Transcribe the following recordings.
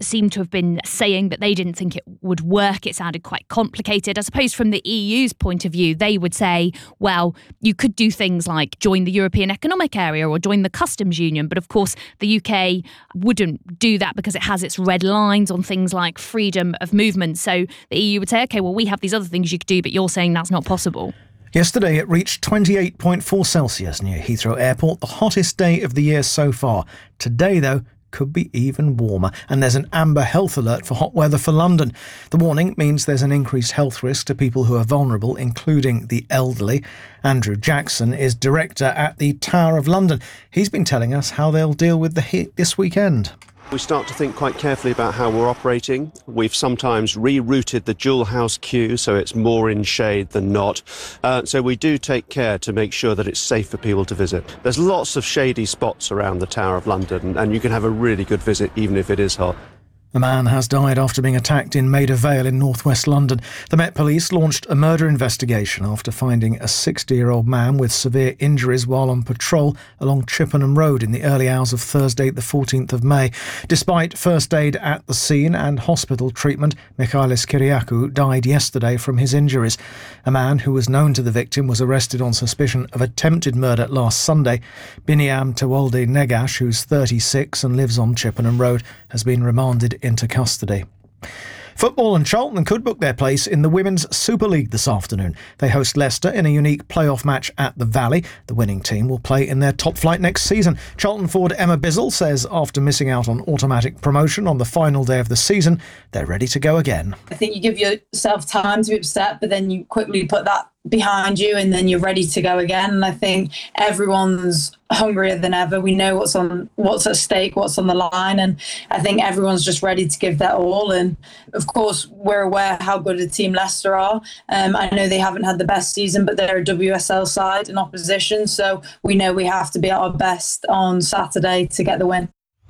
seem to have been saying that they didn't think it would work. It sounded quite complicated. I suppose from the EU's point of view, they would say, well, you could do things like join the European Economic Area or join the Customs Union. But of course, the UK wouldn't do that because it has its red lines on things like freedom of movement. So the EU would say, OK, well, we have these other things you could do, but you're saying that's not possible. Yesterday, it reached 28.4 Celsius near Heathrow Airport, the hottest day of the year so far. Today, though, could be even warmer, and there's an amber health alert for hot weather for London. The warning means there's an increased health risk to people who are vulnerable, including the elderly. Andrew Jackson is director at the Tower of London. He's been telling us how they'll deal with the heat this weekend. We start to think quite carefully about how we're operating. We've sometimes rerouted the dual house queue so it's more in shade than not. So we do take care to make sure that it's safe for people to visit. There's lots of shady spots around the Tower of London and you can have a really good visit even if it is hot. A man has died after being attacked in Maida Vale in northwest London. The Met Police launched a murder investigation after finding a 60-year-old man with severe injuries while on patrol along Chippenham Road in the early hours of Thursday, the 14th of May. Despite first aid at the scene and hospital treatment, Michalis Kyriakou died yesterday from his injuries. A man who was known to the victim was arrested on suspicion of attempted murder last Sunday. Biniam Tewolde Negash, who's 36 and lives on Chippenham Road, has been remanded into custody. Football and Charlton could book their place in the Women's Super League this afternoon. They host Leicester in a unique playoff match at the Valley. The winning team will play in their top flight next season. Charlton forward Emma Bizzle says after missing out on automatic promotion on the final day of the season, they're ready to go again. I think you give yourself time to be upset, but then you quickly put that behind you and then you're ready to go again. And I think everyone's hungrier than ever. We know what's at stake, what's on the line, and I think everyone's just ready to give that all. And of course, we're aware how good a team Leicester are. I know they haven't had the best season, but they're a WSL side in opposition, so we know we have to be at our best on Saturday to get the win.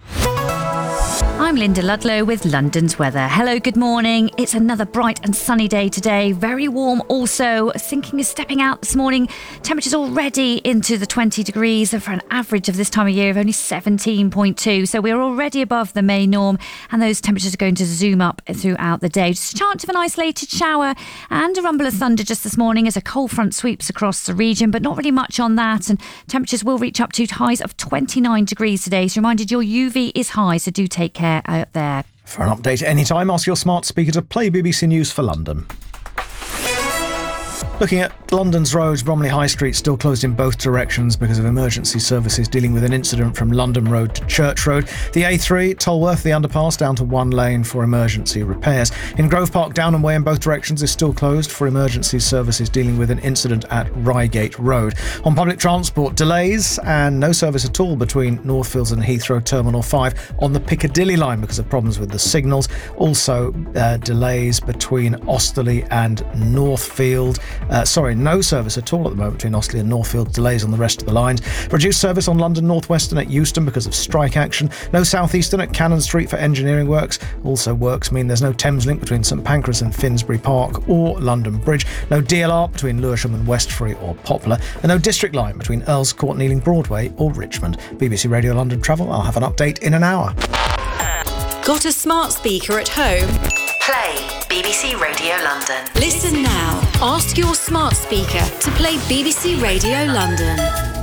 I'm Linda Ludlow with London's weather. Hello, good morning. It's another bright and sunny day today. Very warm also. Thinking of stepping out this morning. Temperatures already into the 20 degrees for an average of this time of year of only 17.2. So we're already above the May norm and those temperatures are going to zoom up throughout the day. Just a chance of an isolated shower and a rumble of thunder just this morning as a cold front sweeps across the region, but not really much on that. And temperatures will reach up to highs of 29 degrees today. So reminded your UV is high, so do take care out there. For an update at any time, ask your smart speaker to play BBC News for London. Looking at London's roads, Bromley High Street still closed in both directions because of emergency services dealing with an incident from London Road to Church Road. The A3, Tolworth, the underpass, down to one lane for emergency repairs. In Grove Park, Downham Way in both directions is still closed for emergency services dealing with an incident at Reigate Road. On public transport, delays and no service at all between Northfields and Heathrow Terminal 5 on the Piccadilly line because of problems with the signals. Also, delays between Osterley and Northfield. No service at all at the moment between Osterley and Northfield. Delays on the rest of the lines. Reduced service on London North Western at Euston because of strike action. No South Eastern at Cannon Street for engineering works. Also works mean there's no Thames link between St Pancras and Finsbury Park or London Bridge. No DLR between Lewisham and Westbury or Poplar. And no District Line between Earls Court and Ealing Broadway or Richmond. BBC Radio London Travel. I'll have an update in an hour. Got a smart speaker at home? Play BBC Radio London. Listen now. Ask your smart speaker to play BBC Radio London.